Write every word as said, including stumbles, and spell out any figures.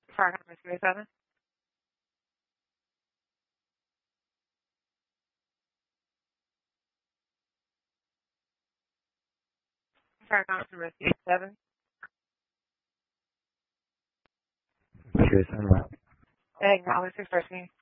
Fire number three seven. Fire number three seven. three seven. Acknowledge your first name.